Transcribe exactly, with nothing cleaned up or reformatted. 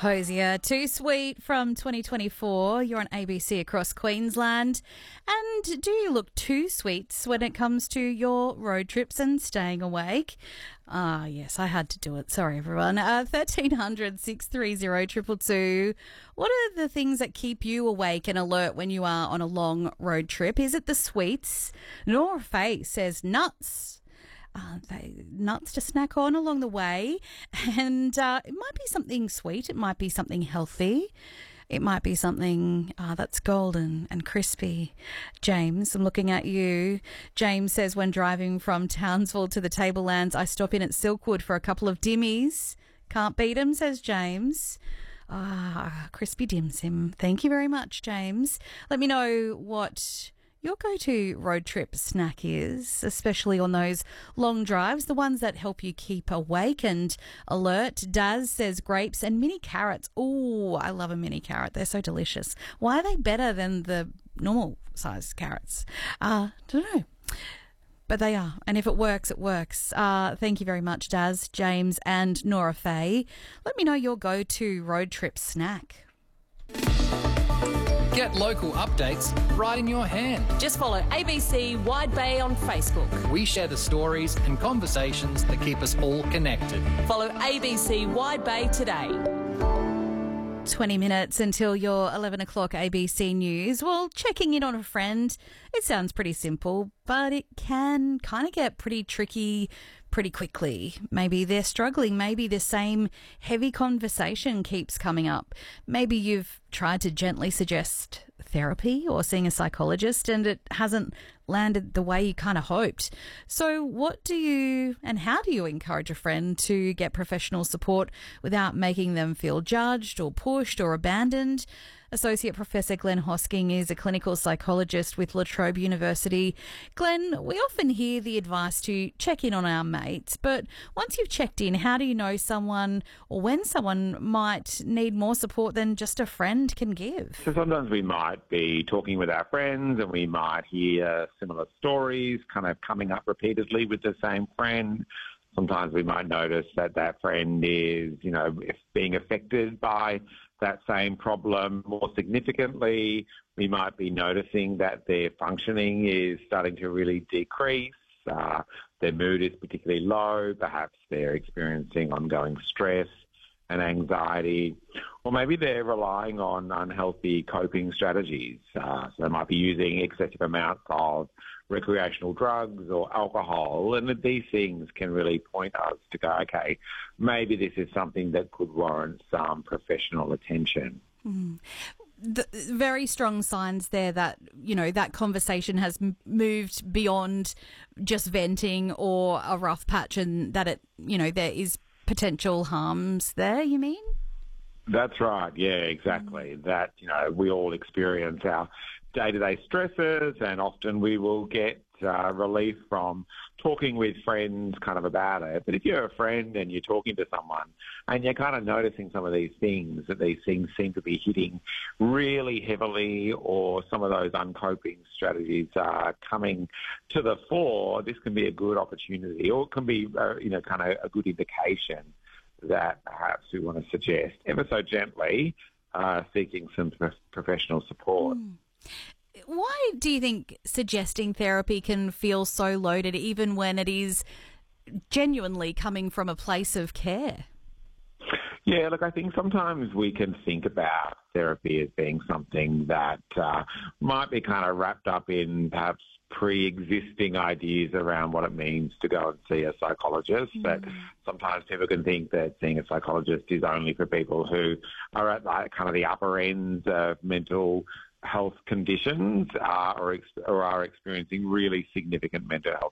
Hosier, Too Sweet from twenty twenty-four. You're on A B C across Queensland. And do you look too sweet when it comes to your road trips and staying awake? Ah, yes, I had to do it. Sorry, everyone. Uh, thirteen hundred, six three zero, two two two. What are the things that keep you awake and alert when you are on a long road trip? Is it the sweets? Nora Faye says nuts. Uh, they, nuts to snack on along the way. And uh, it might be something sweet. It might be something healthy. It might be something uh, that's golden and crispy. James, I'm looking at you. James says, when driving from Townsville to the Tablelands, I stop in at Silkwood for a couple of dimmies. Can't beat 'em, says James. Ah, crispy dim sim. Thank you very much, James. Let me know what your go-to road trip snack is, especially on those long drives, the ones that help you keep awake and alert. Daz says grapes and mini carrots. Oh, I love a mini carrot. They're so delicious. Why are they better than the normal size carrots? Uh, I don't know. But they are. And if it works, it works. Uh, thank you very much, Daz, James and Nora Faye. Let me know your go-to road trip snack. Get local updates right in your hand. Just follow A B C Wide Bay on Facebook. We share the stories and conversations that keep us all connected. Follow A B C Wide Bay today. twenty minutes until your eleven o'clock A B C News. Well, checking in on a friend, it sounds pretty simple, but it can kind of get pretty tricky pretty quickly. Maybe they're struggling. Maybe the same heavy conversation keeps coming up. Maybe you've tried to gently suggest therapy or seeing a psychologist and it hasn't landed the way you kind of hoped. So what do you and how do you encourage a friend to get professional support without making them feel judged or pushed or abandoned? Associate Professor Glenn Hosking is a clinical psychologist with La Trobe University. Glenn, we often hear the advice to check in on our mates, but once you've checked in, how do you know someone or when someone might need more support than just a friend can give? So sometimes we might be talking with our friends and we might hear similar stories kind of coming up repeatedly with the same friend. Sometimes we might notice that that friend is, you know, being affected by that same problem more significantly. We might be noticing that their functioning is starting to really decrease. Uh, their mood is particularly low. Perhaps they're experiencing ongoing stress and anxiety, or maybe they're relying on unhealthy coping strategies. Uh, so they might be using excessive amounts of recreational drugs or alcohol, and these things can really point us to go, okay, maybe this is something that could warrant some professional attention. Mm. The very strong signs there that, you know, that conversation has m- moved beyond just venting or a rough patch and that it, you know, there is potential harms there, you mean? That's right. Yeah, exactly. Mm. That, you know, we all experience our day-to-day stresses and often we will get uh, relief from talking with friends kind of about it. But if you're a friend and you're talking to someone and you're kind of noticing some of these things, that these things seem to be hitting really heavily or some of those uncoping strategies are coming to the fore, this can be a good opportunity or it can be, uh, you know, kind of a good indication that perhaps we want to suggest, ever so gently, uh, seeking some pro- professional support. Mm. Why do you think suggesting therapy can feel so loaded even when it is genuinely coming from a place of care? Yeah, look, I think sometimes we can think about therapy as being something that uh, might be kind of wrapped up in perhaps pre-existing ideas around what it means to go and see a psychologist. Mm. But sometimes people can think that seeing a psychologist is only for people who are at like kind of the upper ends of mental health conditions uh, or, ex- or are experiencing really significant mental health